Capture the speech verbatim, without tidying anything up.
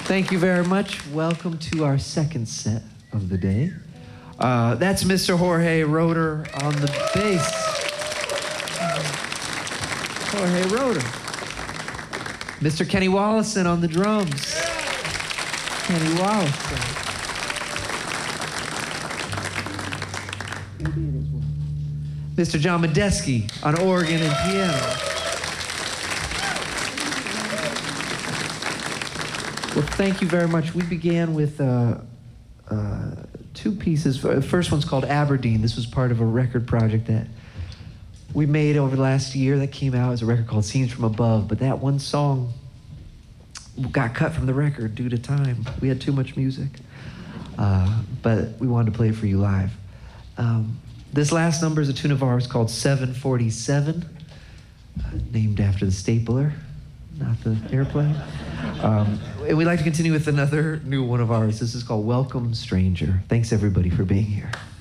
Thank you very much. Welcome to our second set of the day. Uh, that's Mister Jorge Roeder on the bass. Jorge Roeder. Mister Kenny Wollesen on the drums. Kenny Wollesen. Mister John Medeski on organ and piano. Well, thank you very much. We began with uh, uh, two pieces. The first one's called Aberdeen. This was part of a record project that we made over the last year that came out as a record called Scenes from Above. But that one song got cut from the record due to time. We had too much music. Uh, but we wanted to play it for you live. Um, this last number is a tune of ours called seven forty-seven, uh, named after the stapler, not the airplane. Um, and we'd like to continue with another new one of ours. This is called Welcome Stranger. Thanks everybody for being here.